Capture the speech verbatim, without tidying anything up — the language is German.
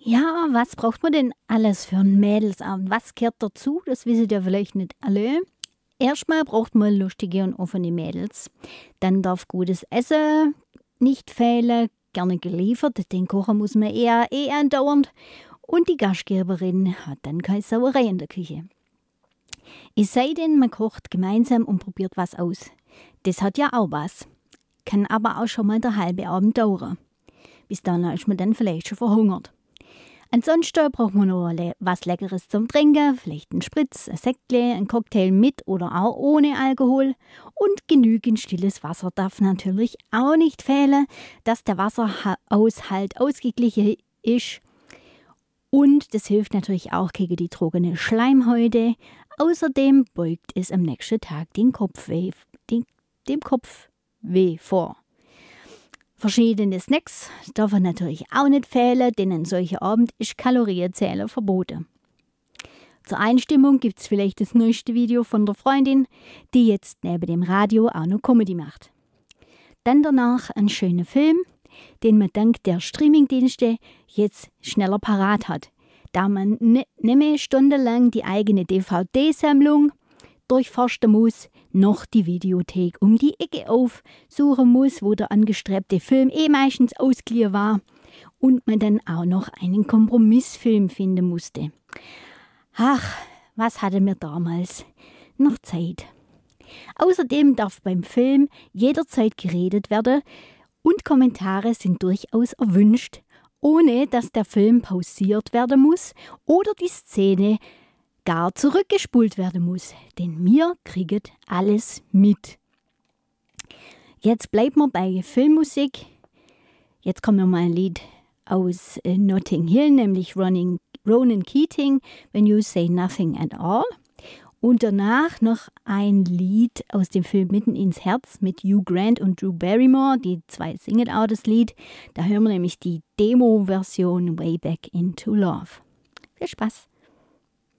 Ja, was braucht man denn alles für einen Mädelsabend? Was gehört dazu? Das wissen ja vielleicht nicht alle. Erstmal braucht man lustige und offene Mädels. Dann darf gutes Essen nicht fehlen, gerne geliefert. Den Kocher muss man eher eh andauernd. Und die Gastgeberin hat dann keine Sauerei in der Küche. Es sei denn, man kocht gemeinsam und probiert was aus. Das hat ja auch was. Kann aber auch schon mal der halbe Abend dauern. Bis dann ist man dann vielleicht schon verhungert. Ansonsten braucht man noch was Leckeres zum Trinken, vielleicht einen Spritz, ein Sektle, ein Cocktail mit oder auch ohne Alkohol. Und genügend stilles Wasser darf natürlich auch nicht fehlen, dass der Wasserhaushalt ausgeglichen ist. Und das hilft natürlich auch gegen die trockene Schleimhäute. Außerdem beugt es am nächsten Tag den Kopfweh, den, dem Kopfweh vor. Verschiedene Snacks dürfen natürlich auch nicht fehlen, denn an solchen Abend ist Kalorienzähler verboten. Zur Einstimmung gibt es vielleicht das neueste Video von der Freundin, die jetzt neben dem Radio auch noch Comedy macht. Dann danach ein schöner Film, den man dank der Streamingdienste jetzt schneller parat hat, da man nicht mehr stundenlang die eigene D V D-Sammlung durchforsten muss, noch die Videothek um die Ecke aufsuchen muss, wo der angestrebte Film eh meistens ausgeliehen war und man dann auch noch einen Kompromissfilm finden musste. Ach, was hatten wir damals noch Zeit. Außerdem darf beim Film jederzeit geredet werden und Kommentare sind durchaus erwünscht, ohne dass der Film pausiert werden muss oder die Szene gar zurückgespult werden muss, denn wir kriegen alles mit. Jetzt bleiben wir bei Filmmusik. Jetzt kommt noch mal ein Lied aus äh, Notting Hill, nämlich Ronan, Ronan Keating, When You Say Nothing at All. Und danach noch ein Lied aus dem Film Mitten ins Herz mit Hugh Grant und Drew Barrymore. Die zwei singen auch das Lied. Da hören wir nämlich die Demo-Version Way Back into Love. Viel Spaß!